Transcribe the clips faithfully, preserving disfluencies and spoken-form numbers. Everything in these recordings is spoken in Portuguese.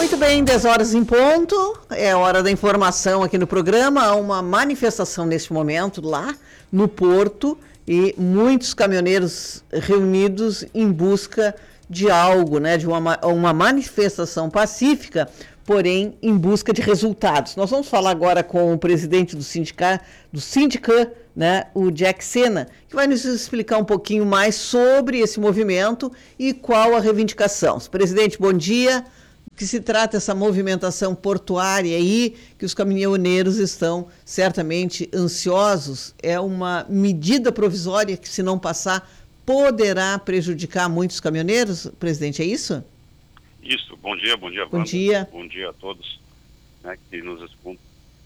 Muito bem, dez horas em ponto, é hora da informação aqui no programa. Há uma manifestação neste momento lá no Porto e muitos caminhoneiros reunidos em busca de algo, né, de uma, uma manifestação pacífica, porém em busca de resultados. Nós vamos falar agora com o presidente do sindicato, do Sindican, né, o Jack Sena, que vai nos explicar um pouquinho mais sobre esse movimento e qual a reivindicação. Presidente, bom dia. O que se trata essa movimentação portuária aí, que os caminhoneiros estão certamente ansiosos? É uma medida provisória que, se não passar, poderá prejudicar muitos caminhoneiros, presidente, é isso? Isso, bom dia, bom dia, Bom Wanda. dia. Bom dia a todos, né, que nos escutam.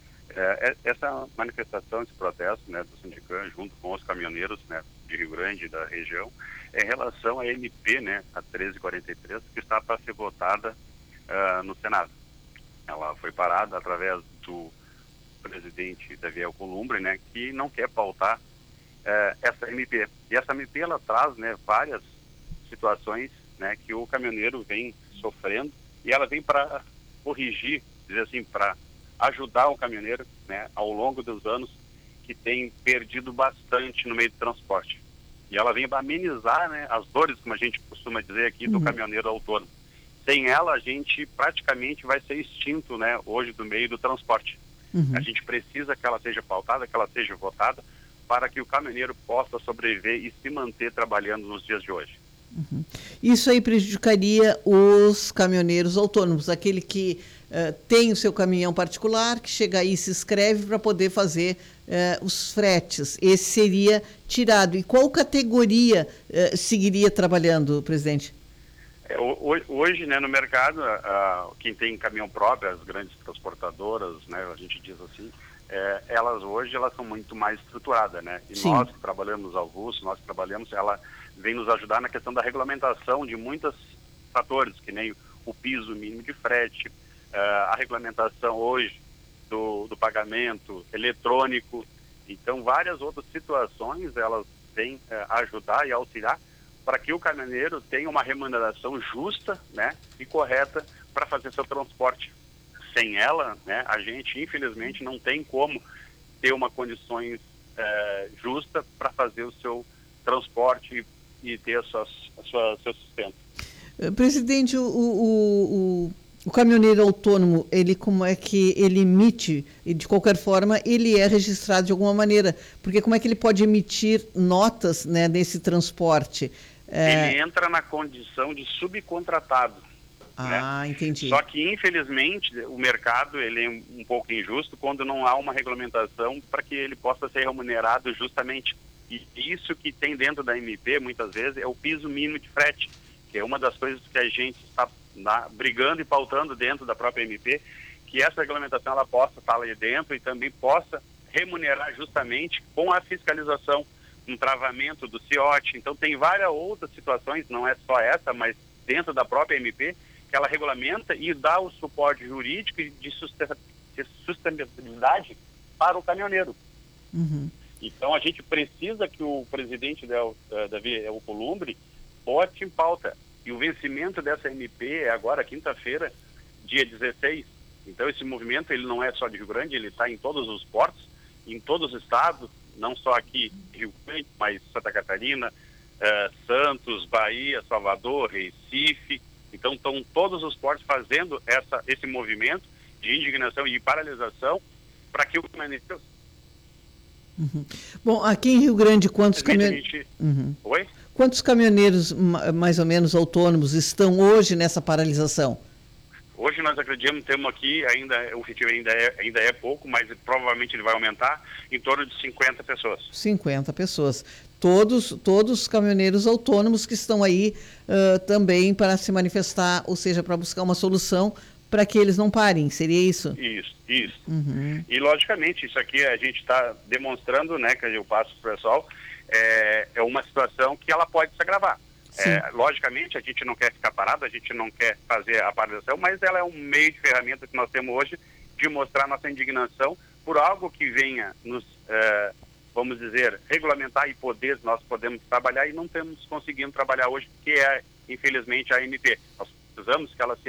É, essa manifestação, esse protesto, né, do Sindican, junto com os caminhoneiros, né, de Rio Grande e da região, é em relação à M P, né, a treze quarenta e três, que está para ser votada uh, no Senado. Ela foi parada através do presidente Davi Alcolumbre, né, que não quer pautar uh, essa M P. E essa M P, ela traz, né, várias situações, né, que o caminhoneiro vem sofrendo, e ela vem para corrigir, dizer assim, para ajudar o caminhoneiro, né, ao longo dos anos, que tem perdido bastante no meio do transporte. E ela vem para amenizar, né, as dores, como a gente costuma dizer aqui, do uhum. caminhoneiro autônomo. Sem ela, a gente praticamente vai ser extinto, né, hoje do meio do transporte. Uhum. A gente precisa que ela seja pautada, que ela seja votada, para que o caminhoneiro possa sobreviver e se manter trabalhando nos dias de hoje. Uhum. Isso aí prejudicaria os caminhoneiros autônomos, aquele que uh, tem o seu caminhão particular, que chega aí e se inscreve para poder fazer uh, os fretes. Esse seria tirado. E qual categoria uh, seguiria trabalhando, presidente? É, hoje, né, no mercado, uh, quem tem caminhão próprio, as grandes transportadoras, né, a gente diz assim, é, elas hoje elas são muito mais estruturadas, né? E Sim. nós que trabalhamos avulso, nós que trabalhamos, ela vem nos ajudar na questão da regulamentação de muitos fatores, que nem o piso mínimo de frete, uh, a regulamentação hoje do, do pagamento eletrônico. Então, várias outras situações, elas vêm uh, ajudar e auxiliar para que o caminhoneiro tenha uma remuneração justa, né, e correta para fazer seu transporte. Sem ela, né, a gente, infelizmente, não tem como ter uma condições uh, justa para fazer o seu transporte e ter a sua, a sua, seu sustento. Presidente, o, o, o, o caminhoneiro autônomo, ele como é que ele emite, e de qualquer forma, ele é registrado de alguma maneira, porque como é que ele pode emitir notas, né, nesse transporte? É... Ele entra na condição de subcontratado. Ah, né? Entendi. Só que, infelizmente, o mercado ele é um pouco injusto quando não há uma regulamentação para que ele possa ser remunerado justamente. E isso que tem dentro da M P, muitas vezes, é o piso mínimo de frete, que é uma das coisas que a gente está na, brigando e pautando dentro da própria M P, que essa regulamentação ela possa estar ali dentro e também possa remunerar justamente com a fiscalização, um travamento do C I O T. Então tem várias outras situações, não é só essa, mas dentro da própria M P, que ela regulamenta e dá o suporte jurídico e de sustentabilidade para o caminhoneiro. Uhum. Então, a gente precisa que o presidente Davi Alcolumbre bote em pauta. E o vencimento dessa M P é agora, quinta-feira, dia dezesseis. Então, esse movimento ele não é só de Rio Grande, ele está em todos os portos, em todos os estados, não só aqui em Rio Grande, mas Santa Catarina, eh, Santos, Bahia, Salvador, Recife. Então, estão todos os portos fazendo essa, esse movimento de indignação e paralisação para que o caminhoneiro... Uhum. Bom, aqui em Rio Grande, quantos caminhoneiros... Gente... Uhum. Oi? Quantos caminhoneiros, mais ou menos, autônomos estão hoje nessa paralisação? Hoje nós acreditamos, temos aqui, ainda, o efetivo ainda é, ainda é pouco, mas provavelmente ele vai aumentar, em torno de cinquenta pessoas. cinquenta pessoas. Todos, todos os caminhoneiros autônomos que estão aí uh, também para se manifestar, ou seja, para buscar uma solução para que eles não parem, seria isso? Isso, isso. Uhum. E, logicamente, isso aqui a gente está demonstrando, né, que eu passo para o pessoal, é, é uma situação que ela pode se agravar. É, logicamente, a gente não quer ficar parado, a gente não quer fazer a paralisação, mas ela é um meio de ferramenta que nós temos hoje de mostrar nossa indignação por algo que venha nos, é, vamos dizer, regulamentar e poder, nós podemos trabalhar e não estamos conseguindo trabalhar hoje, que é, infelizmente, a M P. Nós precisamos que ela seja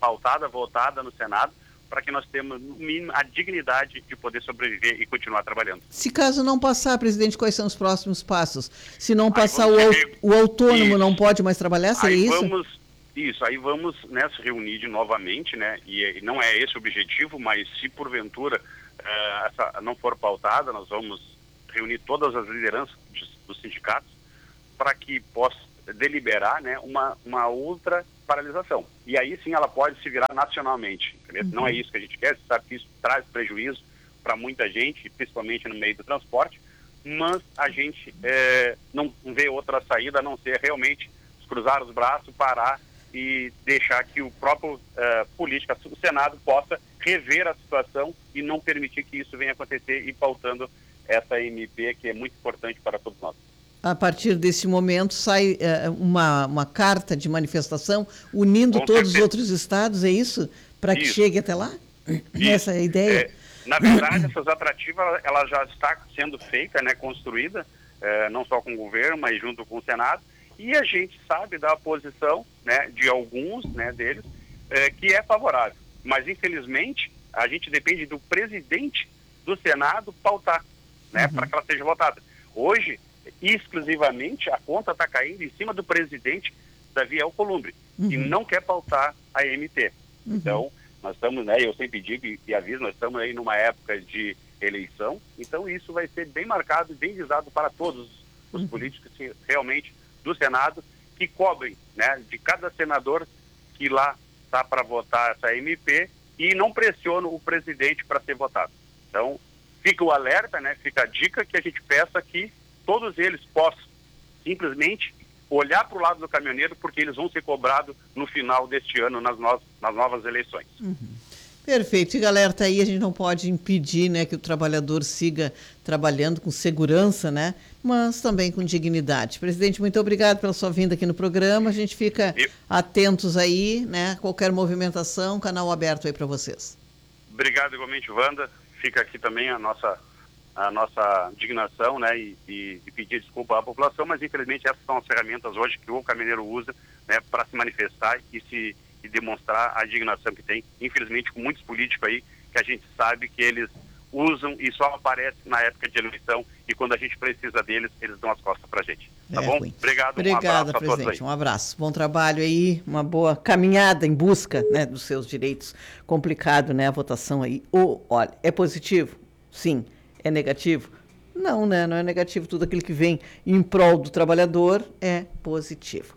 pautada, votada no Senado, para que nós tenhamos, no mínimo, a dignidade de poder sobreviver e continuar trabalhando. Se caso não passar, presidente, quais são os próximos passos? Se não Aí passar, o, ter... o autônomo isso. não pode mais trabalhar, seria aí isso? Vamos, isso, aí vamos, né, se reunir de novamente, né, e, e não é esse o objetivo, mas se porventura uh, essa não for pautada, nós vamos reunir todas as lideranças dos sindicatos para que possa deliberar, né, uma, uma outra paralisação. E aí sim ela pode se virar nacionalmente. Uhum. Não é isso que a gente quer, você sabe que isso traz prejuízo para muita gente, principalmente no meio do transporte, mas a gente é, não vê outra saída a não ser realmente cruzar os braços, parar e deixar que o próprio uh, política, o Senado, possa rever a situação e não permitir que isso venha acontecer e pautando essa M P que é muito importante para todos nós. A partir desse momento sai uh, uma, uma carta de manifestação unindo Com todos certeza. os outros estados, é isso? Para que chegue até lá? Isso. Essa é a ideia? É, na verdade, essas atrativas ela já está sendo feita, né, construída, uh, não só com o governo, mas junto com o Senado. E a gente sabe da posição, né, de alguns, né, deles, é, que é favorável. Mas, infelizmente, a gente depende do presidente do Senado pautar, né, uhum. para que ela seja votada. Hoje, exclusivamente, a conta está caindo em cima do presidente Davi Alcolumbre, uhum. que não quer pautar a M P. Uhum. Então, nós estamos, né, eu sempre digo e, e aviso, nós estamos aí numa época de eleição, então isso vai ser bem marcado e bem visado para todos os uhum. políticos que realmente do Senado, que cobrem, né, de cada senador que lá está para votar essa M P e não pressionam o presidente para ser votado. Então, fica o alerta, né, fica a dica que a gente peça que todos eles possam simplesmente olhar para o lado do caminhoneiro, porque eles vão ser cobrados no final deste ano nas, no, nas novas eleições. Uhum. Perfeito. E galera, tá aí, a gente não pode impedir, né, que o trabalhador siga trabalhando com segurança, né, mas também com dignidade. Presidente, muito obrigado pela sua vinda aqui no programa. A gente fica e... atentos aí, né, qualquer movimentação, canal aberto aí para vocês. Obrigado igualmente, Wanda. Fica aqui também a nossa, a nossa indignação, né, e, e, e pedir desculpa à população, mas infelizmente essas são as ferramentas hoje que o caminhoneiro usa, né, para se manifestar e se e demonstrar a indignação que tem, infelizmente, com muitos políticos aí, que a gente sabe que eles usam e só aparecem na época de eleição, e quando a gente precisa deles, eles dão as costas pra gente. Tá é, bom? Ruim. Obrigado, Obrigada, um abraço presidente, a todos aí. Um abraço, bom trabalho aí, uma boa caminhada em busca, né, dos seus direitos. Complicado, né, a votação aí. Oh, olha, é positivo? Sim. É negativo? Não, né? Não é negativo. Tudo aquilo que vem em prol do trabalhador é positivo.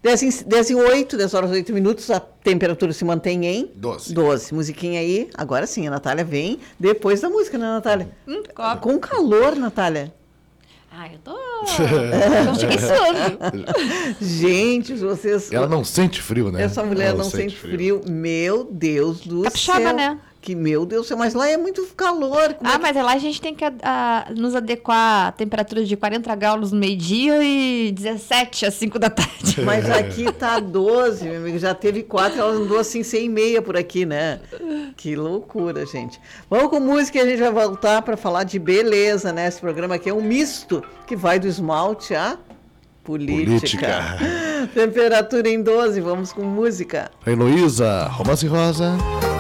dez e oito, dez horas e oito minutos, a temperatura se mantém em? doze. doze. Musiquinha aí. Agora sim, a Natália vem depois da música, né, Natália? Hum, com calor, Natália. Ah, eu tô... eu cheguei suando. Gente, vocês... Ela não sente frio, né? Essa mulher Ela não sente frio. frio. Meu Deus do Capixaba, céu. né? Que, meu Deus do céu, mas lá é muito calor. Como ah, é que... mas lá a gente tem que a, nos adequar a temperatura de quarenta graus no meio-dia e dezessete às cinco da tarde. Mas aqui tá doze, meu amigo. Já teve quatro, ela andou assim sem meia por aqui, né? Que loucura, gente. Vamos com música e a gente vai voltar para falar de beleza, né? Esse programa aqui é um misto que vai do esmalte à política. política. Temperatura em doze, vamos com música. Heloísa, Romance Rosa.